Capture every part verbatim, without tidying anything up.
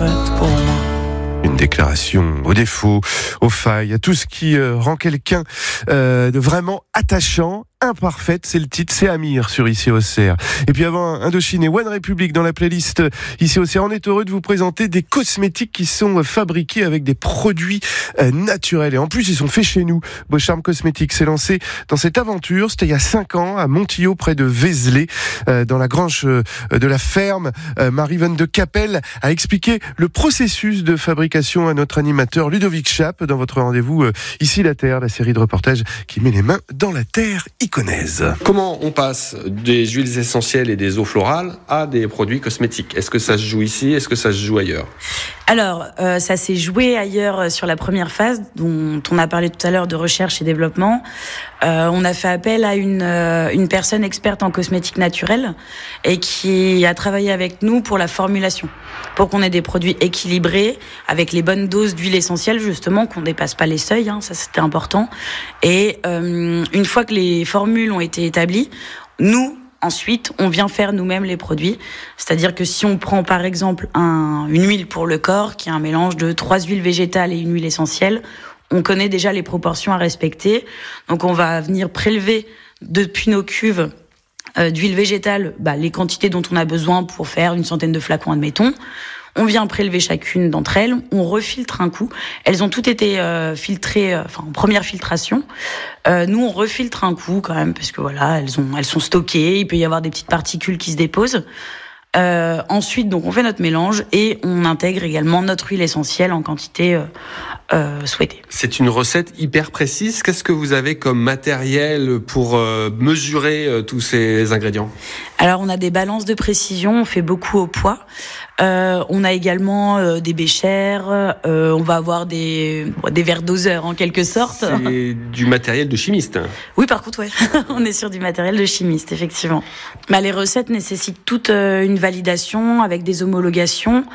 faite pour moi. Une déclaration aux défauts, aux failles, à tout ce qui euh, rend quelqu'un euh, de vraiment attachant. Imparfaite, c'est le titre, c'est Amir sur Ici O C R. Et puis avant Indochine et One Republic dans la playlist Ici O C R, on est heureux de vous présenter des cosmétiques qui sont fabriqués avec des produits euh, naturels. Et en plus, ils sont faits chez nous. Beaucharm Cosmétiques s'est lancé dans cette aventure. C'était il y a cinq ans à Montillot, près de Vézelay, euh, dans la grange euh, de la ferme. Euh, Marie-Vonne de Capelle a expliqué le processus de fabrication à notre animateur Ludovic Chape dans votre rendez-vous euh, Ici la Terre, la série de reportages qui met les mains dans la terre. Comment on passe des huiles essentielles et des eaux florales à des produits cosmétiques ? Est-ce que ça se joue ici ? Est-ce que ça se joue ailleurs ? Alors, euh, ça s'est joué ailleurs sur la première phase, dont on a parlé tout à l'heure de recherche et développement. Euh, on a fait appel à une, euh, une personne experte en cosmétiques naturels et qui a travaillé avec nous pour la formulation, pour qu'on ait des produits équilibrés, avec les bonnes doses d'huile essentielle, justement, qu'on dépasse pas les seuils, hein, ça c'était important. Et euh, une fois que les formules ont été établies, nous, ensuite, on vient faire nous-mêmes les produits. C'est-à-dire que si on prend par exemple un, une huile pour le corps, qui est un mélange de trois huiles végétales et une huile essentielle, on connaît déjà les proportions à respecter. Donc on va venir prélever depuis nos cuves euh, d'huile végétale bah, les quantités dont on a besoin pour faire une centaine de flacons, admettons. On vient prélever chacune d'entre elles, on refiltre un coup. Elles ont toutes été euh, filtrées, euh, enfin en première filtration. Euh, nous, on refiltre un coup quand même, parce que voilà, elles ont, elles sont stockées. Il peut y avoir des petites particules qui se déposent. Euh, ensuite, donc, on fait notre mélange et on intègre également notre huile essentielle en quantité euh, euh, souhaitée. C'est une recette hyper précise. Qu'est-ce que vous avez comme matériel pour euh, mesurer euh, tous ces ingrédients ? Alors, on a des balances de précision. On fait beaucoup au poids. Euh, on a également euh, des béchères. Euh, on va avoir des des verres doseurs en quelque sorte. C'est du matériel de chimiste. Oui, par contre, ouais, on est sur du matériel de chimiste, effectivement. Bah, les recettes nécessitent toute euh, une validation avec des homologations.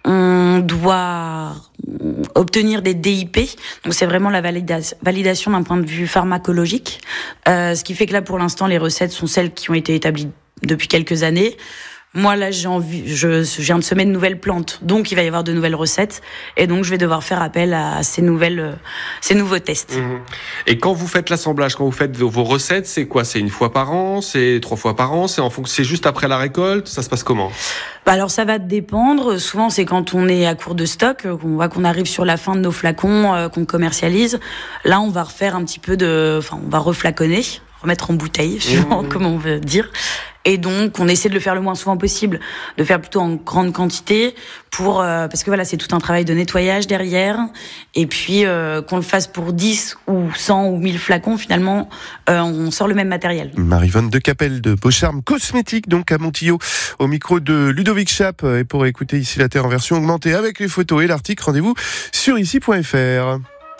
On doit obtenir des D I P, donc c'est vraiment la valida- validation d'un point de vue pharmacologique. Euh, ce qui fait que là, pour l'instant, les recettes sont celles qui ont été établies depuis quelques années. Moi, là, j'ai envie, je, je viens de semer de nouvelles plantes, donc il va y avoir de nouvelles recettes, et donc je vais devoir faire appel à ces nouvelles, euh, ces nouveaux tests. Mmh. Et quand vous faites l'assemblage, quand vous faites vos recettes, c'est quoi ? C'est une fois par an ? C'est trois fois par an ? C'est en fonction, c'est juste après la récolte ? Ça se passe comment ? Bah alors ça va dépendre. Souvent, c'est quand on est à court de stock, qu'on voit qu'on arrive sur la fin de nos flacons, euh, qu'on commercialise. Là, on va refaire un petit peu de, enfin, on va reflaconner, remettre en bouteille, suivant mmh. comment on veut dire. Et donc, on essaie de le faire le moins souvent possible, de faire plutôt en grande quantité, pour euh, parce que voilà, c'est tout un travail de nettoyage derrière. Et puis, euh, qu'on le fasse pour dix ou cent ou mille flacons, finalement, euh, on sort le même matériel. Marie-Vonne de Capelle de Beaucharm Cosmétiques, donc à Montillot, au micro de Ludovic Chape. Et pour écouter Ici la Terre en version augmentée avec les photos et l'article, rendez-vous sur ici point f r.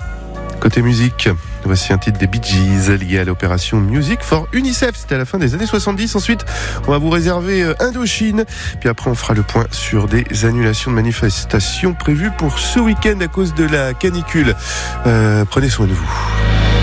Côté musique, voici un titre des Bee Gees lié à l'opération Music for UNICEF. C'était à la fin des années soixante-dix. Ensuite, on va vous réserver Indochine. Puis après, on fera le point sur des annulations de manifestations prévues pour ce week-end à cause de la canicule. Euh, prenez soin de vous.